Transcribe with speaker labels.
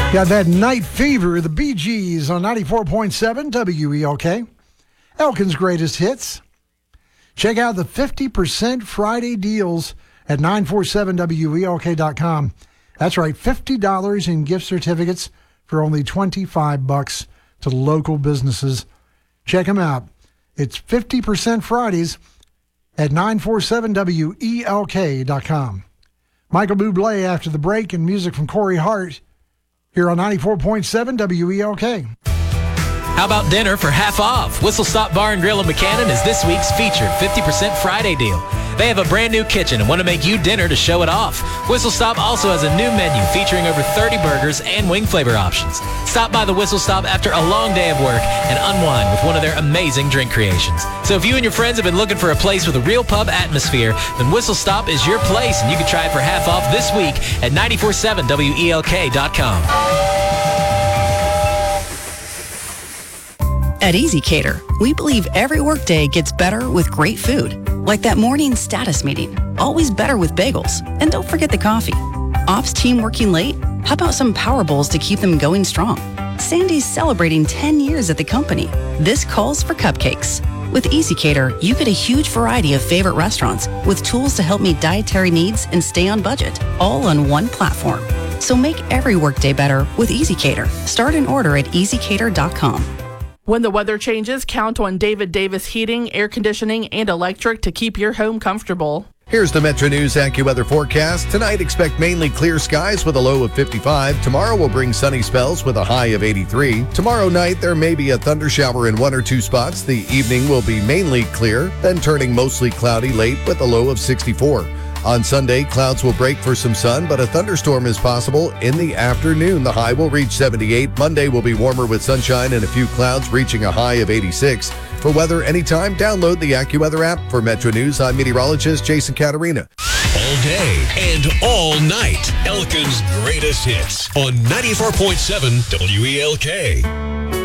Speaker 1: Got that night fever, the Bee Gees on 94.7 WELK. Elkin's greatest hits. Check out the 50% Friday deals at 947WELK.com. That's right, $50 in gift certificates for only $25 to local businesses. Check them out. It's 50% Fridays at 947WELK.com. Michael Bublé after the break and music from Corey Hart here on 94.7 WELK.
Speaker 2: How about dinner for half off? Whistle Stop Bar and Grill in McCannon is this week's featured 50% Friday deal. They have a brand new kitchen and want to make you dinner to show it off. Whistle Stop also has a new menu featuring over 30 burgers and wing flavor options. Stop by the Whistle Stop after a long day of work and unwind with one of their amazing drink creations. So if you and your friends have been looking for a place with a real pub atmosphere, then Whistle Stop is your place, and you can try it for half off this week at 947WELK.com.
Speaker 3: At ezCater, we believe every workday gets better with great food. Like that morning status meeting, always better with bagels. And don't forget the coffee. Ops team working late? How about some Power Bowls to keep them going strong? Sandy's celebrating 10 years at the company. This calls for cupcakes. With ezCater, you get a huge variety of favorite restaurants with tools to help meet dietary needs and stay on budget, all on one platform. So make every workday better with ezCater. Start an order at ezcater.com.
Speaker 4: When the weather changes, count on David Davis Heating, Air Conditioning, and Electric to keep your home comfortable.
Speaker 5: Here's the Metro News AccuWeather forecast. Tonight, expect mainly clear skies with a low of 55. Tomorrow will bring sunny spells with a high of 83. Tomorrow night, there may be a thunder shower in one or two spots. The evening will be mainly clear, then turning mostly cloudy late with a low of 64. On Sunday, clouds will break for some sun, but a thunderstorm is possible in the afternoon. The high will reach 78. Monday will be warmer with sunshine and a few clouds, reaching a high of 86. For weather anytime, download the AccuWeather app. For Metro News, I'm meteorologist Jason Caterina.
Speaker 6: All day and all night, Elkin's greatest hits on 94.7 WELK.